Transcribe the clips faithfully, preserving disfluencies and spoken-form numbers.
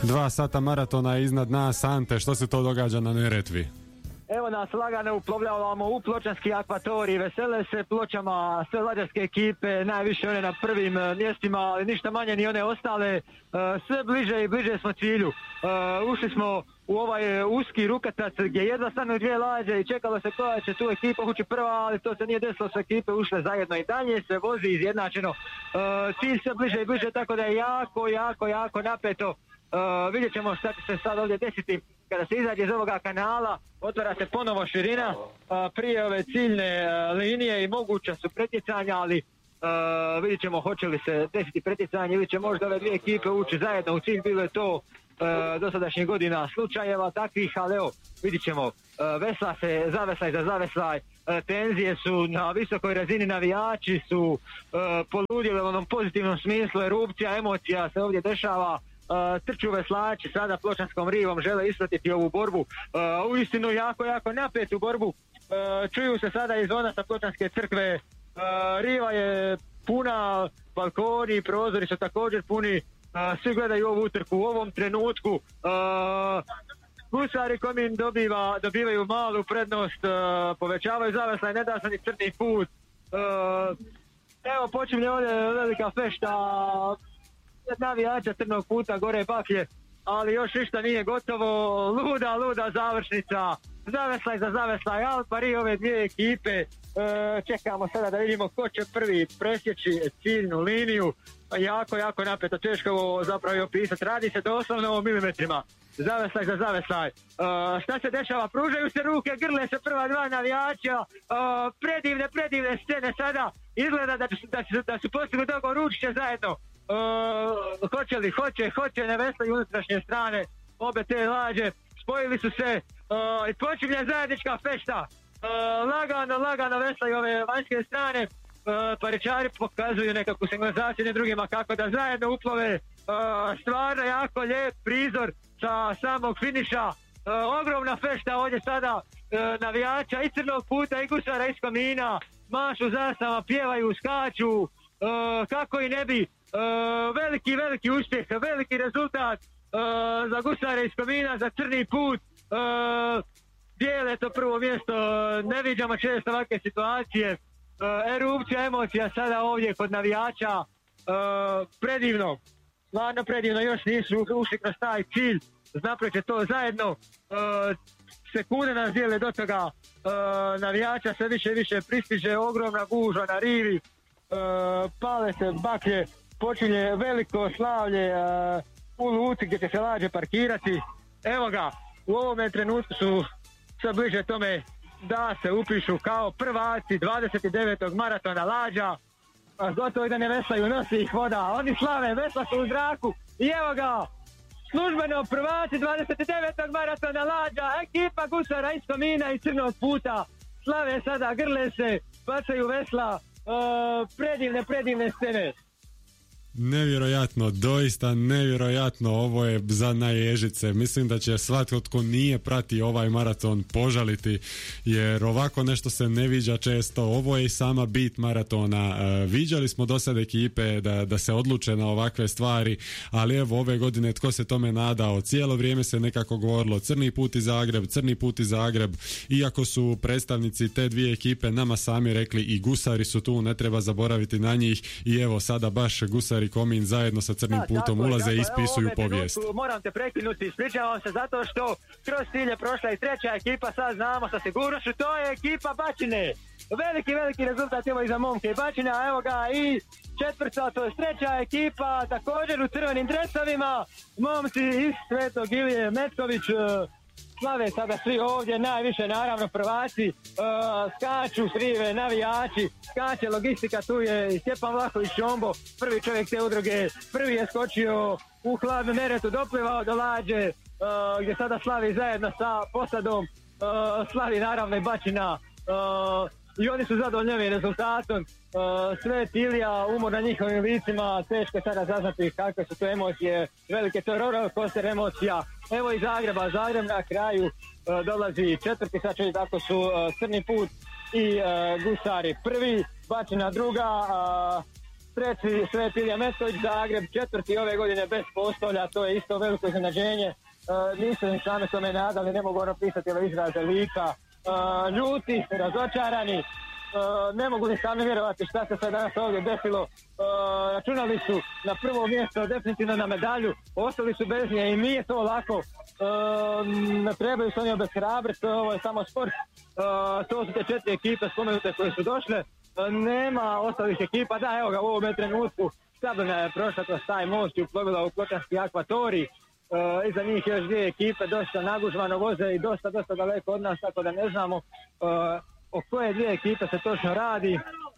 Dva sata maratona je iznad nas. Ante, što se to događa na Neretvi? Evo nas lagano uplovljavamo u pločanski akvatorij, vesele se Pločama sve lađarske ekipe, najviše one na prvim mjestima, ali ništa manje ni one ostale, sve bliže i bliže smo cilju. Ušli smo u ovaj uski rukatac gdje jedva stanu dvije lađe i čekalo se koja će tu ekipa ući prva, ali to se nije desilo, sve ekipe ušle zajedno i dalje se vozi izjednačeno. Cilj sve bliže i bliže, tako da je jako, jako, jako napeto. Uh, vidjet ćemo šta će se sad ovdje desiti kada se izađe iz ovoga kanala, otvara se ponovo širina uh, prije ove ciljne uh, linije i moguća su pretjecanja, ali uh, vidjet ćemo hoće li se desiti pretjecanje ili će možda ove dvije ekipe ući zajedno u cilj. Bilo je to uh, dosadašnjih godina slučajeva takvih, ali evo vidjet ćemo, uh, vesla se zaveslaj za zaveslaj, uh, tenzije su na visokoj razini, navijači su uh, poludjeli u onom pozitivnom smislu, erupcija emocija se ovdje dešava. Uh, trču veslači sada pločanskom rivom, žele ispratiti ovu borbu, uh, uistinu jako, jako napetu borbu. Uh, čuju se sada iz zona sa Pločanske crkve, uh, riva je puna, balkoni, prozori su također puni, uh, svi gledaju ovu utrku u ovom trenutku. Uh, Gusari Komin dobiva, dobivaju malu prednost, uh, povećavaju zaveslaj, ne da se ni crni put. Uh, evo počinje ovdje velika fešta navijača crnog puta, gore baklje, ali još ništa nije gotovo. Luda, luda završnica, zaveslaj za zaveslaj, al pari ove dvije ekipe. E, čekamo sada da vidimo ko će prvi presjeći ciljnu liniju. Jako, jako napeto, teško ovo zapravo i opisati. Radi se doslovno o milimetrima. Zaveslaj za zaveslaj. E, šta se dešava? Pružaju se ruke, grle se prva dva navijača. E, predivne, predivne scene sada. Izgleda da, da, da, da su postigli dogovor, ruči će zajedno. Uh, hoće li, hoće, hoće, ne veslaju unutrašnje strane, obe te lađe, spojili su se uh, i počinje zajednička fešta. Uh, lagano, lagano veslaju ove vanjske strane, uh, paričari pokazuju nekakvu signalizaciju ne drugima kako da zajedno uplove. Uh, stvarno jako lijep prizor sa samog finiša. Uh, ogromna fešta ovdje sada, uh, navijača i crnog puta i gusara iz Komina, mašu zastavama, pjevaju, skaču, uh, kako i ne bi. Uh, veliki, veliki uspjeh, veliki rezultat uh, za gusare iz Komina, za crni put. Uh, dijele to prvo mjesto, ne viđamo često ovakve situacije. Uh, erupcija emocija sada ovdje kod navijača. Uh, predivno, stvarno predivno, još nisu ušli kroz taj cilj, napravit će to zajedno. Uh, sekunde nas dijele do toga, uh, navijača sve više i više pristiže, ogromna gužva na rivi, uh, pale se baklje, počinje veliko slavlje uh, u luci gdje će se lađe parkirati. Evo ga, u ovome trenutku su sve bliže tome da se upišu kao prvaci dvadeset devetog maratona lađa. Gotovo i da ne veslaju, nosi ih voda, oni slave, vesla su u zraku i evo ga, službeno prvaci dvadeset devetog maratona lađa, ekipa gusara iz Komina i crnog puta, slave sada, grle se, bacaju vesla, uh, predivne, predivne scene. Nevjerojatno, doista nevjerojatno, ovo je za naježice. Mislim da će svatko tko nije prati ovaj maraton požaliti, jer ovako nešto se ne viđa često. Ovo je i sama bit maratona. E, viđali smo do sad ekipe da, da se odluče na ovakve stvari, ali evo ove godine tko se tome nadao. Cijelo vrijeme se nekako govorilo crni put i Zagreb, crni put i Zagreb, iako su predstavnici te dvije ekipe nama sami rekli i gusari su tu, ne treba zaboraviti na njih, i evo sada baš gusari Komin zajedno sa crnim da, putom tako, ulaze tako, i ispisuju evo, povijest. Minutu, moram te prekinuti, ispričavam se zato što kroz cilj je prošla i treća ekipa, sad znamo sa sigurnošću, to je ekipa Bačine. Veliki, veliki rezultat evo i za momke i Bačine, a evo ga i četvrta, to je treća ekipa, također u crvenim dresovima, momci iz Svetog Ilije Metković, slave sada svi ovdje, najviše naravno prvaci, uh, skaču srive, navijači, skače logistika, tu je i Stjepan Vlahović Čombo, prvi čovjek te udruge, prvi je skočio u hladnu Neretvu, doplivao do lađe, uh, gdje sada slavi zajedno sa posadom, uh, slavi naravno i Bačina, uh, i oni su zadovoljni ovim rezultatom. Uh, Svet Ilija, umor na njihovim licima, teško je sada zaznati kakve su to emocije, velike to roller coaster emocija. Evo i Zagreba, Zagreb na kraju uh, dolazi četvrti, sad će tako su uh, crni put i uh, gusari prvi, Bačina druga, uh, treći Sveti Ilija Metković, Zagreb, četvrti ove godine bez postolja, to je isto veliko iznenađenje. Uh, nisu ni same tome nadali, ne mogu ono pisati ove izraze lika. Uh, ljuti, razočarani, uh, ne mogu ni sami vjerovati šta se sve danas ovdje desilo. Uh, računali su na prvo mjesto, definitivno na medalju, ostali su bez nje i nije to lako. Uh, ne trebaju se oni obeshrabriti, ovo je samo sport. Uh, to su te četiri ekipe spomenute koje su došle. Uh, nema ostalih ekipa, da evo ga u ovom trenutku stabilna je prošla kroz taj most i uplovila u Pločanski akvatorij. Uh, iza njih još dvije ekipe dosta nagužvano voze i dosta, dosta daleko od nas, tako da ne znamo uh, o koje dvije ekipe se točno radi.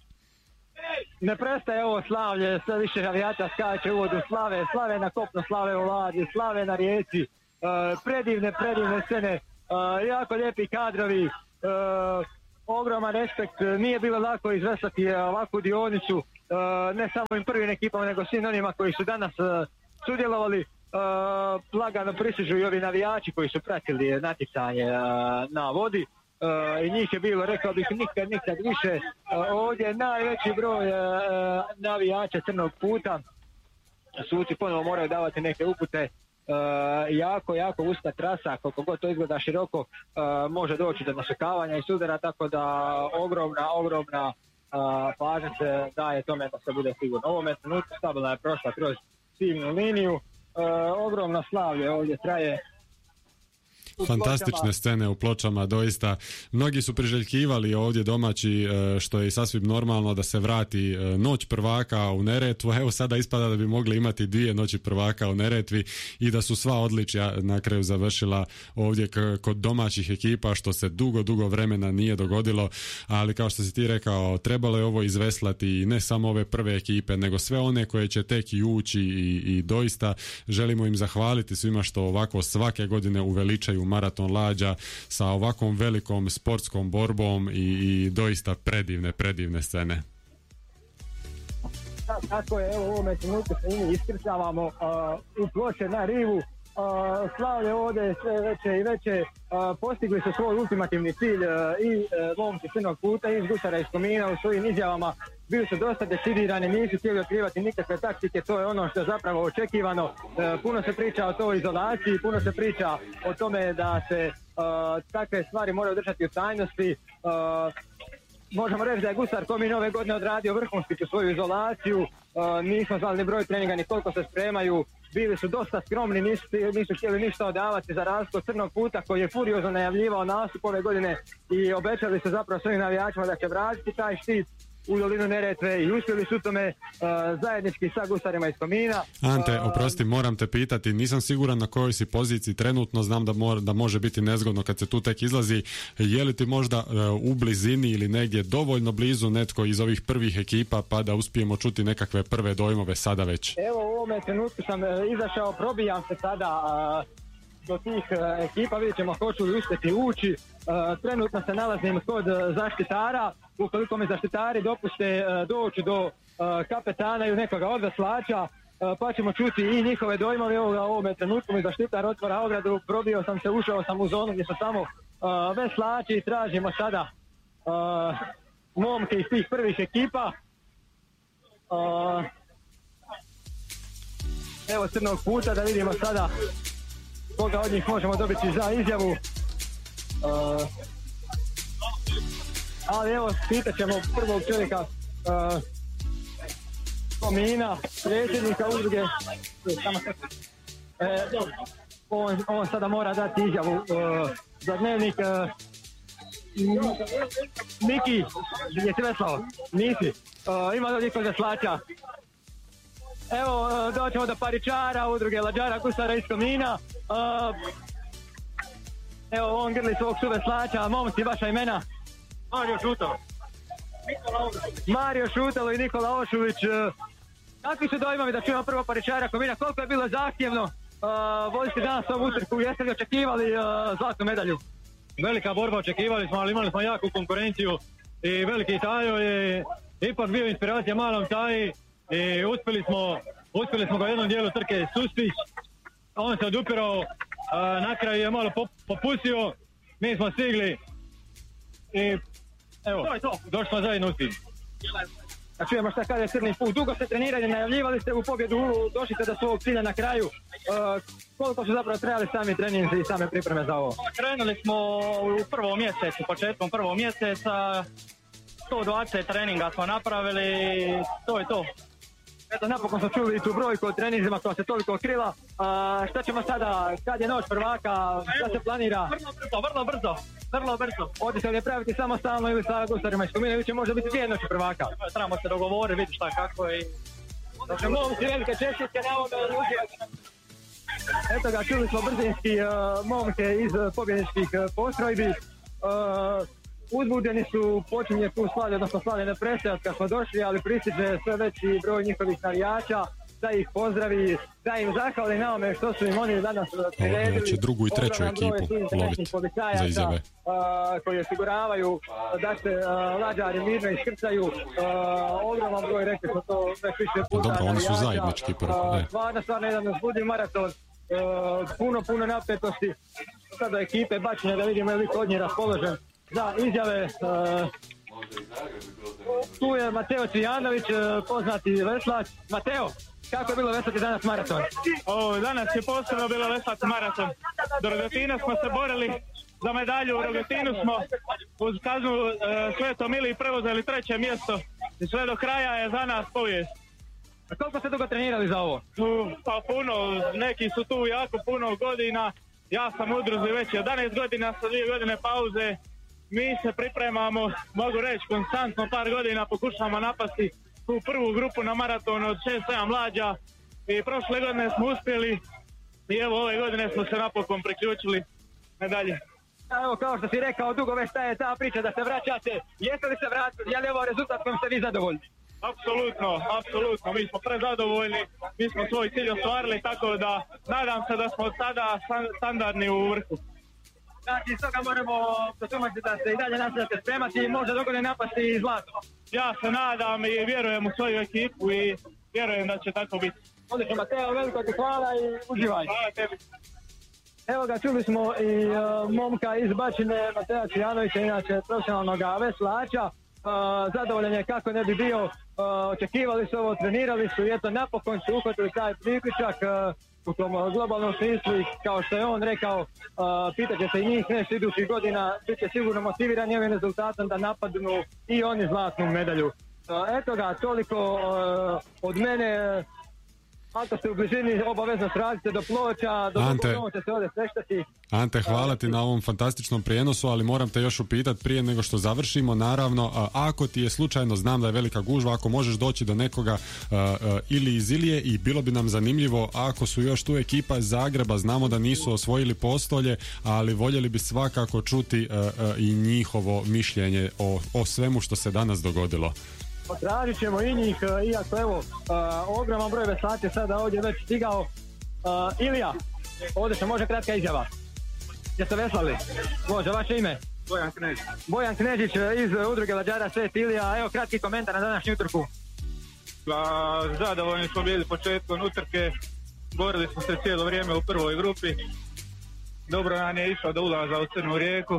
Ne prestaje ovo slavlje, sve više navijača skače u vodu, slave, slave na kopno, slave u Ladi, slave na rijeci, uh, predivne, predivne scene, uh, jako lijepi kadrovi, uh, ogroman respekt, nije bilo lako izveslati uh, ovakvu dionicu, uh, ne samo im prvim ekipama, nego svim onima koji su danas uh, sudjelovali. Uh, lagano pristižu i ovi navijači koji su pratili natjecanje uh, na vodi uh, i njih je bilo, rekao bih, nikad, nikad više. Uh, ovdje je najveći broj uh, navijača Crnog puta. Suci ponovo moraju davati neke upute. Uh, jako, jako uska trasa, koliko god to izgleda široko, uh, može doći do nasukavanja i sudara, tako da ogromna, ogromna uh, pažnja se daje tome da se bude sigurno. U ovome trenutku stabilna je prošla kroz ciljnu liniju. Uh, ogromno slavlje ovdje traje. Fantastične scene u Pločama, doista. Mnogi su priželjkivali ovdje domaći, što je sasvim normalno, da se vrati noć prvaka u Neretvu. Evo sada ispada da bi mogli imati dvije noći prvaka u Neretvi i da su sva odličja na kraju završila ovdje k- kod domaćih ekipa, što se dugo, dugo vremena nije dogodilo, ali kao što si ti rekao, trebalo je ovo izveslati i ne samo ove prve ekipe, nego sve one koje će tek i ući i, i doista želimo im zahvaliti svima što ovako svake godine uveličaju maraton Lađa sa ovakvom velikom sportskom borbom i, i doista predivne, predivne scene. Tako je, evo u ovome trenutku se mi iskrcavamo uh, u Ploče na rivu. Uh, slavlje ovdje sve veće i veće, uh, postigli su svoj ultimativni cilj uh, i uh, momci Crnog puta i iz Gusara iz Komina u svojim izjavama bili su dosta decidirani, nisu htjeli otkrivati nikakve taktike, to je ono što je zapravo očekivano. Uh, puno se priča o toj izolaciji, puno se priča o tome da se uh, takve stvari moraju držati u tajnosti. Uh, Možemo reći da je Gusar Komin ove godine odradio vrhunski tu svoju izolaciju, uh, nismo znali ni broj treninga ni koliko se spremaju, bili su dosta skromni, nisu, nisu htjeli ništa odavati za razliku od Crnog puta koji je furiozno najavljivao nastup ove godine i obećali su zapravo svojim navijačima da će vratiti taj štit u dolinu Neretve i uspjeli su tome uh, zajednički sa Gusarima iz Komina. Ante, oprosti, moram te pitati, nisam siguran na kojoj si poziciji trenutno, znam da, mora, da može biti nezgodno kad se tu tek izlazi, je li ti možda uh, u blizini ili negdje dovoljno blizu netko iz ovih prvih ekipa pa da uspijemo čuti nekakve prve dojmove sada već? Evo u ovome trenutku sam uh, izašao, probijam se sada uh, do tih uh, ekipa, vidjet ćemo hoću li uspjeti ući. Uh, trenutno se nalazim kod uh, zaštitara, ukoliko mi zaštitari dopuste uh, doći do uh, kapetana ili nekoga od veslača, uh, pa ćemo čuti i njihove dojmove. Evo ga u ovome trenutku mi zaštitar otvara ogradu, probio sam se, ušao sam u zonu gdje su samo uh, veslači i tražimo sada uh, momke iz tih prvih ekipa. Uh, evo Crnog puta, da vidimo sada koga od njih možemo dobiti za izjavu. Uh, ali evo, pitat ćemo prvog čovjeka uh, Komina, predsjednika udruge. E, on, on sada mora dati izjavu uh, za dnevnik. Uh, Miki, gdje si veslao? Nisi. Uh, ima ovdje kod veslača. Evo, uh, doćemo do paričara, udruge Lađara Gusara iz Komina. Uh, evo, on grli svog suveslača. Momci, vaša imena? Mario Šutalo. Mario Šutalo i Nikola Ošulić. Kakvi su dojmovi da čujemo prvo paričara Komina? Koliko je bilo zahtjevno uh, voziti danas ovu utrku? Jeste li očekivali uh, zlatnu medalju? Velika borba, očekivali smo, ali imali smo jaku konkurenciju i veliki Tajo je ipak bio inspiracija malom Taji i uspjeli smo, uspjeli smo ga u jednom dijelu trke sustići. On se odupirao, a na kraju je malo popustio, mi smo stigli i evo, došli smo zajedno uspjeli. Da čujemo šta kaže Crni put. Dugo ste trenirali, najavljivali ste u pobjedu, došli ste do svog cilja na kraju. Uh, koliko su zapravo trebali sami treninzi i same pripreme za ovo? Krenuli smo u prvom mjesecu, početkom prvog mjeseca. sto dvadeset treninga smo napravili, to je to. Eto, napokon smo čuli tu brojku od treninzima koja se toliko krila. Uh, šta ćemo sada, kad je noć prvaka, šta se planira? Vrlo brzo, vrlo brzo, vrlo brzo. Ovdje se li je praviti samostalno ili sa gustarima iz Kominovića, može biti dvije noći prvaka? Trebamo se dogovoriti, vidjeti šta kako i... Dakle, momci, velike čestitke na ovome uživati. Eto ga, čuli smo brzinski uh, momke iz uh, pobjedničkih uh, postrojbi. Uh, Uzbuđeni su, počinje tu slavlje, odnosno slavlje ne prestaje kad smo došli, ali pristiže sve veći broj njihovih navijača, da ih pozdravi, da im zahvali na ome što su im oni danas priredili. Znači drugu i treću ekipu loviti za izjave. Uh, koji osiguravaju da se uh, lađari mirno iskrcaju, uh, ogroman broj, rekli smo to već više puta. Dobro, oni su zajednički prvo. Uh, stvarno, stvarno jedan uzbuđen maraton, uh, puno, puno napetosti. Sada ekipe bačine da vidimo je li kod nje raspoložen za izjave. Uh, tu je Mateo Cvijanović, uh, poznati veslač. Mateo, kako je bilo veslati danas maraton? O, danas je posebno bilo veslati maraton. Do Rogatina smo se borili za medalju, u Rogotinu smo uz kaznu uh, Sveto Mili preuzeli treće mjesto i sve do kraja je za nas povijest. A koliko ste dugo trenirali za ovo? Uh, pa puno, neki su tu jako puno godina. Ja sam u udruzi već jedanaest godina sa dvije godine pauze. Mi se pripremamo, mogu reći, konstantno par godina pokušamo napasti tu prvu grupu na maratonu od šest sedam mlađa i prošle godine smo uspjeli i evo ove godine smo se napokon priključili medalje. Evo, kao što si rekao, dugo već je ta priča da se vraćate. Jeste li se vratili? Je li ovo rezultat kojim ste vi zadovoljni? Apsolutno, apsolutno. Mi smo prezadovoljni, mi smo svoj cilj ostvarili, tako da nadam se da smo od sada standardni u vrhu. Znači, stoga moramo protumačiti da se i dalje nastavljate spremati i možda dogodine napasti i zlato. Ja se nadam i vjerujem u svoju ekipu i vjerujem da će tako biti. Odlično, Mateo, veliko ti hvala i uživaj. Hvala tebi. Evo ga, čuli smo i uh, momka iz Bačine, Mateja Cvijanovića, inače profesionalnog veslača. Uh, zadovoljan je kako ne bi bio, uh, očekivali su ovo, trenirali su i eto napokon su uhvatili taj priključak uh, u tom globalnom smislu i kao što je on rekao, uh, pitat će se i njih nešto idućih godina, bit će sigurno motivirani ovim rezultatom da napadnu i oni zlatnu medalju. Uh, eto ga, toliko uh, od mene. Ako ste u blizini, obavezno sradite do Ploča, do Ante, će se ovdje sveštati. Ante, hvala ti na ovom fantastičnom prijenosu, ali moram te još upitat prije nego što završimo, naravno, a, ako ti je slučajno, znam da je velika gužva, ako možeš doći do nekoga a, a, ili iz Ilije i bilo bi nam zanimljivo ako su još tu ekipa iz Zagreba, znamo da nisu osvojili postolje, ali voljeli bi svakako čuti a, a, i njihovo mišljenje o, o svemu što se danas dogodilo. Potražit ćemo i njih, iako evo, uh, ogroman broj veslača sada ovdje već stigao. Uh, Ilija, ovdje se može kratka izjava. Jeste veslali? Može, vaše ime? Bojan Knežić. Bojan Knežić iz udruge lađara Svet Ilija. Evo kratki komentar na današnju utrku. Pa, zadovoljni smo bili početkom utrke. Borili smo se cijelo vrijeme u prvoj grupi. Dobro nam je išao do ulaza u Crnu rijeku.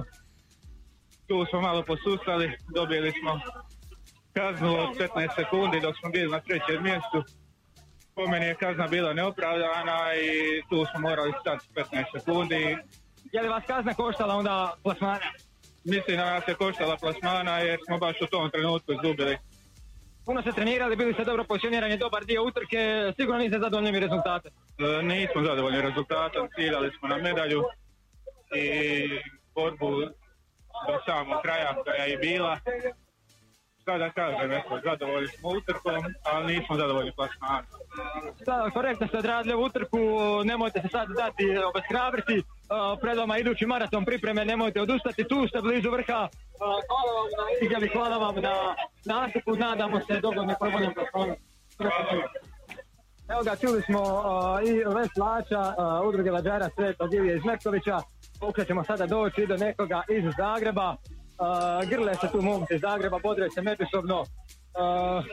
Tu smo malo posustali, dobili smo kaznu od petnaest sekundi dok smo bili na trećem mjestu. Po meni je kazna bila neopravdana i tu smo morali stati petnaest sekundi. Je li vas kazna koštala onda plasmana? Mislim da nas je koštala plasmana jer smo baš u tom trenutku izgubili. Puno se trenirali, bili ste dobro pozicionirani, dobar dio utrke, sigurno niste zadovoljni rezultate? E, nismo zadovoljni rezultatom, ciljali smo na medalju i borbu do samog kraja koja je bila. Šta da kažem, eto, zadovoljni smo utrkom, ali nismo zadovoljni plasmanom. Da, korektno ste odradili ovu utrku, nemojte se sad dati obeshrabriti, uh, pred vama idući maraton pripreme, nemojte odustati, tu ste blizu vrha, uh, hvala vam na izjavi, hvala vam na nastupu, nadamo se dogodne probodnom plasmanu. Evo ga, čuli smo uh, i veslača uh, udruge lađara Svetog Ilije iz Metkovića, pokušat sada doći do nekoga iz Zagreba. Uh, grle se tu momci iz Zagreba, bodre se međusobno. Uh,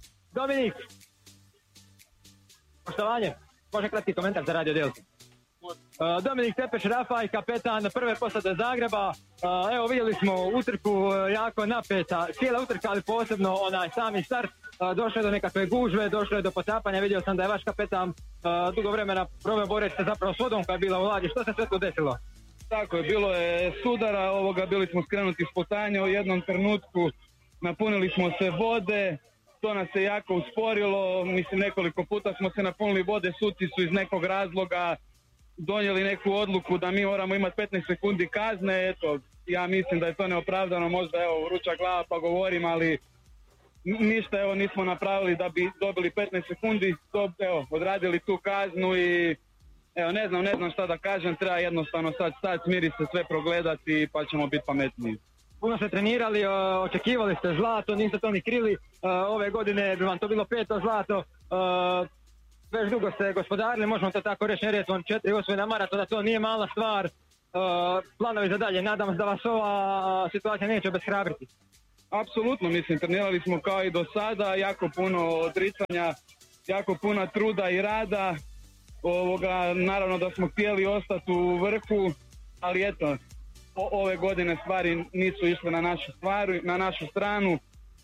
Dominik, poštovanje, može kratki komentar za Radio Delta? Uh, Dominik Tepeš Rafaj, kapetan prve posade Zagreba. Uh, evo vidjeli smo utrku uh, jako napeta, cijela utrka, ali posebno onaj sami start. Uh, došlo je do nekakve gužve, došlo je do potapanja, vidio sam da je vaš kapetan uh, dugo vremena probao boreći se zapravo s vodom koja je bila u lađi. Što se sve tu desilo? Tako je, bilo je sudara, ovoga, bili smo skrenuti s putanja u jednom trenutku, napunili smo se vode, to nas se jako usporilo, mislim nekoliko puta smo se napunili vode, suci su iz nekog razloga donijeli neku odluku da mi moramo imati petnaest sekundi kazne, eto, ja mislim da je to neopravdano, možda evo vruća glava pa govorim, ali ništa evo nismo napravili da bi dobili petnaest sekundi, to, evo, odradili tu kaznu i evo ne znam, ne znam šta da kažem, treba jednostavno sad stati, smiri se, sve progledati pa ćemo biti pametniji. Puno ste trenirali, očekivali ste zlato, niste to ni krili, ove godine bi vam to bilo peto zlato, već dugo ste gospodarili, možemo to tako reći, neretvom četiri osvojena maratona, to nije mala stvar, planovi za dalje, nadam se da vas ova situacija neće obeshrabriti. Apsolutno, mislim, trenirali smo kao i do sada, jako puno odricanja, jako puno truda i rada, ovoga, naravno da smo htjeli ostati u vrhu, ali eto, o, ove godine stvari nisu išle na našu, stvaru, na našu stranu.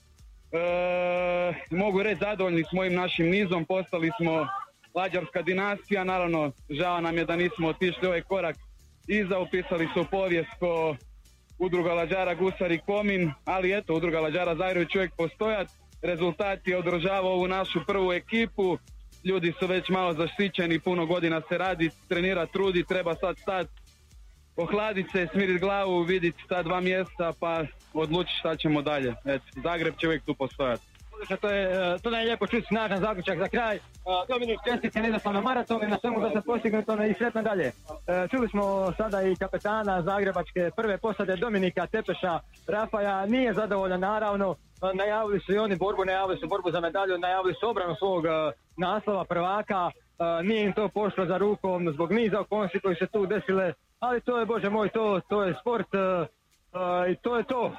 E, mogu reći, zadovoljni s mojim našim nizom, postali smo lađarska dinastija, naravno žao nam je da nismo otišli ovaj korak iza, upisali su u povijest ko Udruga lađara Gusar i Komin, ali eto, Udruga lađara Zagreb će uvijek postojati, rezultat je održavao ovu našu prvu ekipu, ljudi su već malo zaštićeni, puno godina se radi, trenira, trudi, treba sad stati, ohladiti se, smiriti glavu, vidjeti ta dva mjesta pa odlučiti šta ćemo dalje. Eto, Zagreb će uvijek tu postojati. To je, to je lijepo čuti, snažan zaključak za kraj. Dominik, čestitke jednostavno maratonu i na svemu da se postignuto i sretno dalje. Čuli smo sada i kapetana zagrebačke prve posade Dominika Tepeša Rafaja, nije zadovoljan naravno, najavili su i oni borbu, najavili su borbu za medalju, najavili su obranu svog naslova prvaka, nije im to pošlo za rukom zbog niza okolnosti koji se tu desile, ali to je, Bože moj, to, to je sport i to je to.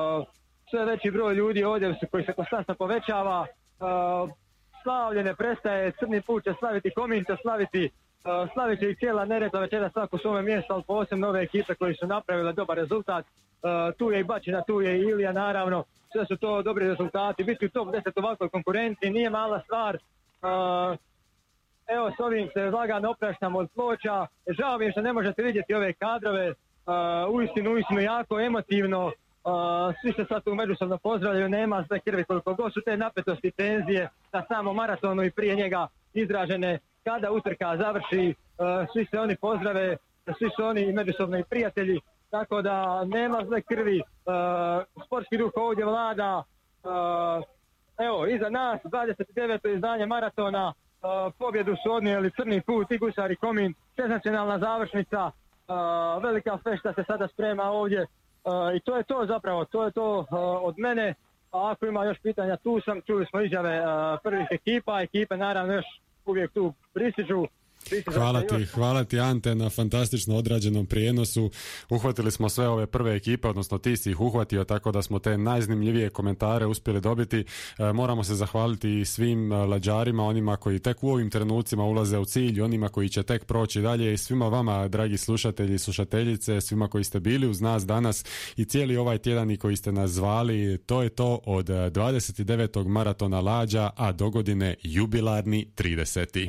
Sve veći broj ljudi ovdje koji se konstantno povećava, uh, slavlje ne prestaje, Crni put će slaviti, Komin će slaviti, uh, slavit će i cijela Neretva večera svako svome mjesto, ali posebno ove ekipe koji su napravile dobar rezultat, uh, tu je i Bačina, tu je i Ilija naravno, sve su to dobri rezultati, biti u top deset ovakvoj konkurenciji nije mala stvar. Uh, evo s ovim se lagano opraštam od Ploča, žao mi je što ne možete vidjeti ove kadrove, uh, uistinu, uistinu jako emotivno. Uh, svi se sad tu međusobno pozdravljaju, nema sve krvi, koliko god su te napetosti, tenzije na samom maratonu i prije njega izražene, kada utrka završi, uh, svi se oni pozdrave, svi su oni međusobno i prijatelji, tako da nema zle krvi, uh, sportski duh ovdje vlada, uh, evo, iza nas dvadeset deveto izdanje maratona, uh, pobjedu su odnijeli Crni put i Gusar i Komin, senzacionalna završnica, uh, velika fešta se sada sprema ovdje. Uh, I to je to zapravo, to je to uh, od mene, a ako ima još pitanja tu sam, čuli smo izjave uh, prvih ekipa, ekipe naravno još uvijek tu pristižu. Hvala ti, hvala ti Ante na fantastično odrađenom prijenosu. Uhvatili smo sve ove prve ekipe, odnosno ti si ih uhvatio, tako da smo te najzanimljivije komentare uspjeli dobiti. E, moramo se zahvaliti i svim lađarima, onima koji tek u ovim trenucima ulaze u cilj, onima koji će tek proći dalje i svima vama, dragi slušatelji i slušateljice, svima koji ste bili uz nas danas i cijeli ovaj tjedan i koji ste nas zvali. To je to od dvadeset devetog maratona lađa, a dogodine jubilarni trideseti.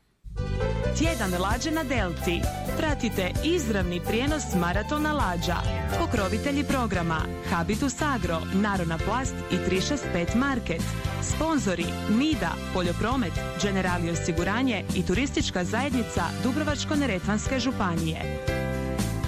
Tjedan lađe na Delti. Pratite izravni prijenos maratona lađa. Pokrovitelji programa Habitus Agro, Narona Plast i tri šest pet Market. Sponzori Nida, Poljopromet, Generali osiguranje i turistička zajednica Dubrovačko-neretvanske županije.